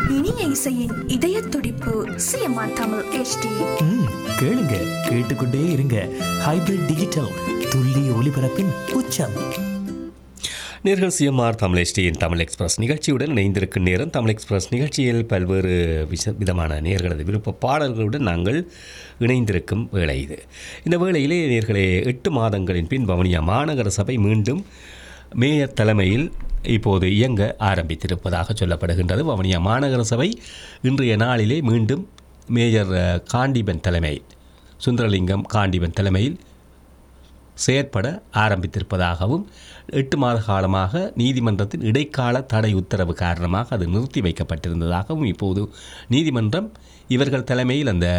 இனிய இசையின் இதய துடிப்பு சிஎம்ஆர் தமிழ் HD. கேளுங்க, கேட்டுக்கொண்டே இருங்க. ஹைபிரிட் டிஜிட்டல் துல்லிய ஒளிபரப்பின் உச்சம். நேர்கள் சிஎம்ஆர் தமிழ் HDயின் தமிழ் எக்ஸ்பிரஸ் நிகழ்ச்சியுடன் இணைந்திருக்கும் நேரம். தமிழ் எக்ஸ்பிரஸ் நிகழ்ச்சியில் பல்வேறு விதமான நேர்களது விருப்ப பாடல்களுடன் நாங்கள் இணைந்திருக்கும் வேளை இது. இந்த வேளையிலே நேர்களே 8 மாதங்களின் பின் வவுனியா மாநகர சபை மீண்டும் மேயர் தலைமையில் இப்போது இயங்க ஆரம்பித்திருப்பதாக சொல்லப்படுகின்றது. வவுனியா மாநகர சபை இன்றைய நாளிலே மீண்டும் மேயர் காண்டிபன் தலைமையில், சுந்தரலிங்கம் காண்டிபன் தலைமையில் செயற்பட ஆரம்பித்திருப்பதாகவும் 8 மாத காலமாக நீதிமன்றத்தின் இடைக்கால தடை உத்தரவு காரணமாக அது நிறுத்தி வைக்கப்பட்டிருந்ததாகவும் இப்போது நீதிமன்றம் இவர்கள் தலைமையில் அந்த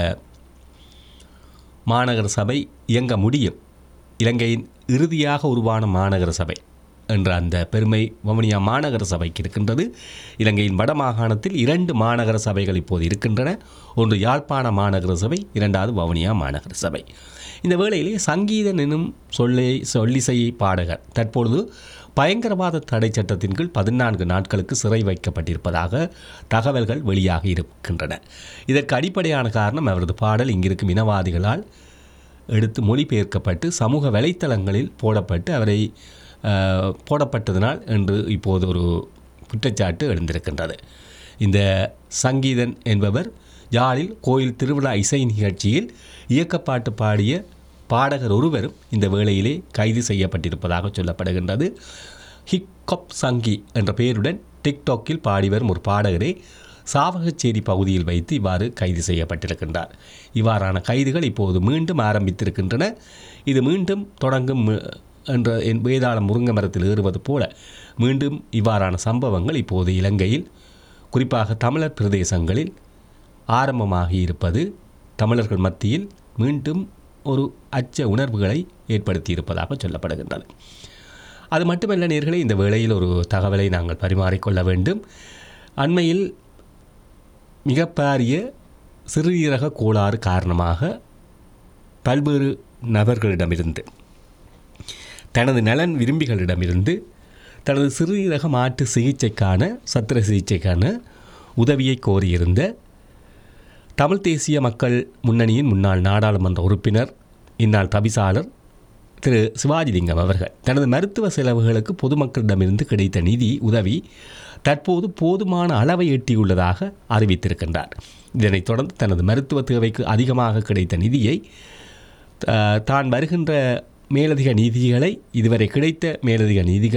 மாநகர சபை இயங்க முடியும், இலங்கையின் இறுதியாக உருவான மாநகர சபை என்ற அந்த பெருமை வவுனியா மாநகர சபைக்கு இருக்கின்றது. இலங்கையின் வடமாகாணத்தில் 2 மாநகர சபைகள் இப்போது இருக்கின்றன. ஒன்று யாழ்ப்பாண மாநகர சபை, இரண்டாவது வவுனியா மாநகர சபை. இந்த வேளையிலே சங்கீதன் எனும் சொல்லிசை பாடகர் தற்பொழுது பயங்கரவாத தடை சட்டத்தின் கீழ் 14 நாட்களுக்கு சிறை வைக்கப்பட்டிருப்பதாக தகவல்கள் வெளியாகி இருக்கின்றன. இதற்கு அடிப்படையான காரணம் அவரது பாடல் இங்கிருக்கும் இனவாதிகளால் எடுத்து மொழிபெயர்க்கப்பட்டு சமூக வலைத்தளங்களில் போடப்பட்டதனால் என்று இப்போது ஒரு குற்றச்சாட்டு எழுந்திருக்கின்றது. இந்த சங்கீதன் என்பவர் யாழில் கோயில் திருவிழா இசை நிகழ்ச்சியில் இயக்கப்பாட்டு பாடிய பாடகர் ஒருவரும் இந்த வேளையிலே கைது செய்யப்பட்டிருப்பதாக சொல்லப்படுகின்றது. ஹிக்கப் சங்கி என்ற பெயருடன் டிக்டாக்கில் பாடி வரும் ஒரு பாடகரே சாவகச்சேரி பகுதியில் வைத்து இவ்வாறு கைது செய்யப்பட்டிருக்கின்றார். இவ்வாறான கைதுகள் இப்போது மீண்டும் ஆரம்பித்திருக்கின்றன. இது மீண்டும் தொடங்கும் என்ற வேதாளம் முருங்கை மரத்தில் ஏறுவது போல மீண்டும் இவ்வாறான சம்பவங்கள் இப்போது இலங்கையில் குறிப்பாக தமிழர் பிரதேசங்களில் ஆரம்பமாகி இருப்பது தமிழர்கள் மத்தியில் மீண்டும் ஒரு அச்ச உணர்வுகளை ஏற்படுத்தியிருப்பதாக சொல்லப்படுகின்றது. அது மட்டுமல்ல நேர்களே, இந்த வேளையில் ஒரு தகவலை நாங்கள் பரிமாறிக்கொள்ள வேண்டும். அண்மையில் மிக பாரிய சிறுநீரக கோளாறு காரணமாக பல்வேறு நபர்களிடமிருந்து, தனது நலன் விரும்பிகளிடமிருந்து தனது சிறுநீரக மாற்று சிகிச்சைக்கான சத்திர சிகிச்சைக்கான உதவியை கோரியிருந்த தமிழ் தேசிய மக்கள் முன்னணியின் முன்னாள் நாடாளுமன்ற உறுப்பினர், இந்நாள் தவிசாளர் திரு சிவாஜிலிங்கம் அவர்கள் தனது மருத்துவ செலவுகளுக்கு பொதுமக்களிடமிருந்து கிடைத்த நிதி உதவி தற்போது போதுமான அளவை எட்டியுள்ளதாக அறிவித்திருக்கின்றார். இதனைத் தொடர்ந்து தனது மருத்துவ தேவைக்கு அதிகமாக கிடைத்த நிதியை தான் வருகின்ற மேலதிக நிதிகளை, இதுவரை கிடைத்த மேலதிக நிதிகள்